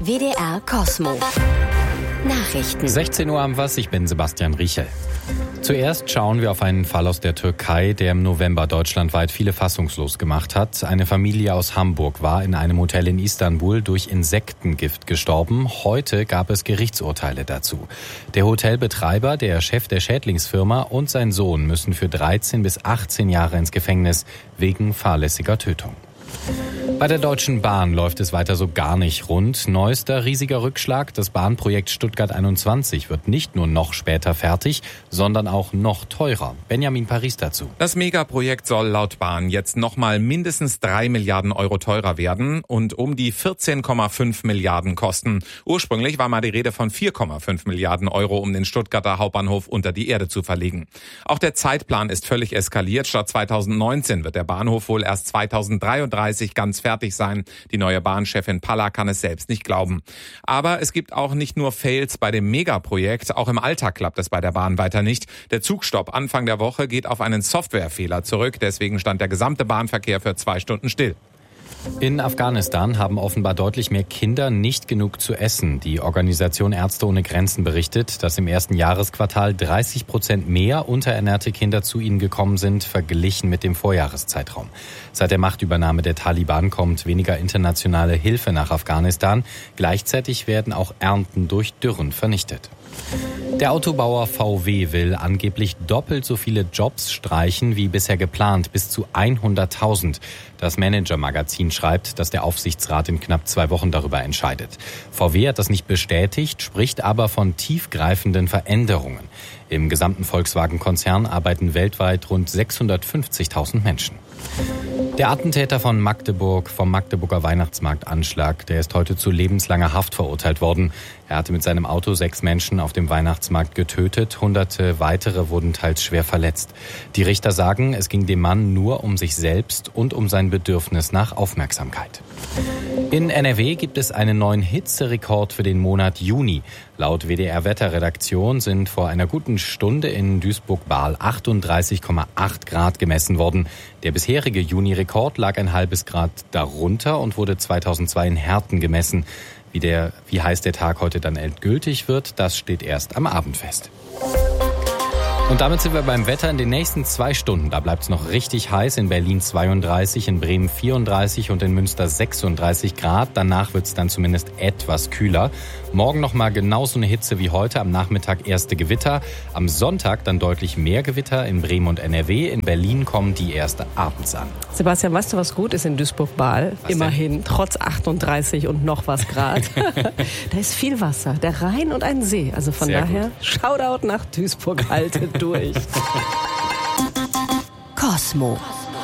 WDR Cosmo. Nachrichten. 16 Uhr am Was, ich bin Sebastian Riechel. Zuerst schauen wir auf einen Fall aus der Türkei, der im November deutschlandweit viele fassungslos gemacht hat. Eine Familie aus Hamburg war in einem Hotel in Istanbul durch Insektengift gestorben. Heute gab es Gerichtsurteile dazu. Der Hotelbetreiber, der Chef der Schädlingsfirma und sein Sohn müssen für 13 bis 18 Jahre ins Gefängnis wegen fahrlässiger Tötung. Bei der Deutschen Bahn läuft es weiter so gar nicht rund. Neuester riesiger Rückschlag. Das Bahnprojekt Stuttgart 21 wird nicht nur noch später fertig, sondern auch noch teurer. Benjamin Paris dazu. Das Megaprojekt soll laut Bahn jetzt nochmal mindestens 3 Milliarden Euro teurer werden und um die 14,5 Milliarden kosten. Ursprünglich war mal die Rede von 4,5 Milliarden Euro, um den Stuttgarter Hauptbahnhof unter die Erde zu verlegen. Auch der Zeitplan ist völlig eskaliert. Statt 2019 wird der Bahnhof wohl erst 2033 ganz fertig sein. Die neue Bahnchefin Palla kann es selbst nicht glauben. Aber es gibt auch nicht nur Fails bei dem Megaprojekt, auch im Alltag klappt es bei der Bahn weiter nicht. Der Zugstopp Anfang der Woche geht auf einen Softwarefehler zurück, deswegen stand der gesamte Bahnverkehr für 2 Stunden still. In Afghanistan haben offenbar deutlich mehr Kinder nicht genug zu essen. Die Organisation Ärzte ohne Grenzen berichtet, dass im ersten Jahresquartal 30% mehr unterernährte Kinder zu ihnen gekommen sind, verglichen mit dem Vorjahreszeitraum. Seit der Machtübernahme der Taliban kommt weniger internationale Hilfe nach Afghanistan. Gleichzeitig werden auch Ernten durch Dürren vernichtet. Der Autobauer VW will angeblich doppelt so viele Jobs streichen wie bisher geplant, bis zu 100.000. Das Manager-Magazin schreibt, dass der Aufsichtsrat in knapp 2 Wochen darüber entscheidet. VW hat das nicht bestätigt, spricht aber von tiefgreifenden Veränderungen. Im gesamten Volkswagen-Konzern arbeiten weltweit rund 650.000 Menschen. Der Attentäter vom Magdeburger Weihnachtsmarktanschlag, der ist heute zu lebenslanger Haft verurteilt worden. Er hatte mit seinem Auto 6 Menschen auf dem Weihnachtsmarkt getötet. Hunderte weitere wurden teils schwer verletzt. Die Richter sagen, es ging dem Mann nur um sich selbst und um sein Bedürfnis nach Aufmerksamkeit. In NRW gibt es einen neuen Hitzerekord für den Monat Juni. Laut WDR-Wetterredaktion sind vor einer guten Stunde in Duisburg-Bahl 38,8 Grad gemessen worden. Der bisherige Juni-Rekord lag ein halbes Grad darunter und wurde 2002 in Herten gemessen. Wie heiß der Tag heute dann endgültig wird, das steht erst am Abend fest. Und damit sind wir beim Wetter in den nächsten 2 Stunden. Da bleibt es noch richtig heiß. In Berlin 32, in Bremen 34 und in Münster 36 Grad. Danach wird es dann zumindest etwas kühler. Morgen nochmal genauso eine Hitze wie heute. Am Nachmittag erste Gewitter. Am Sonntag dann deutlich mehr Gewitter in Bremen und NRW. In Berlin kommen die erste abends an. Sebastian, weißt du, was gut ist in Duisburg-Bahl? Immerhin, trotz 38 und noch was Grad. Da ist viel Wasser, der Rhein und ein See. Also von daher, Shoutout nach Duisburg, haltet durch. Cosmo.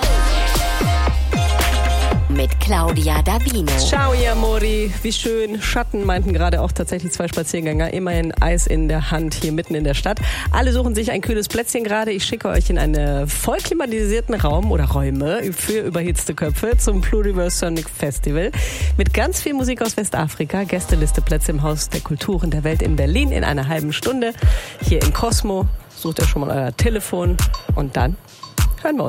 Mit Claudia Davino. Ciao, ihr Amori. Wie schön. Schatten meinten gerade auch tatsächlich 2 Spaziergänger. Immerhin Eis in der Hand hier mitten in der Stadt. Alle suchen sich ein kühles Plätzchen gerade. Ich schicke euch in einen voll klimatisierten Raum oder Räume für überhitzte Köpfe zum Pluriverse Sonic Festival. Mit ganz viel Musik aus Westafrika. Gästeliste Plätze im Haus der Kulturen der Welt in Berlin in einer halben Stunde. Hier in Cosmo. Sucht ihr schon mal euer Telefon und dann hören wir uns.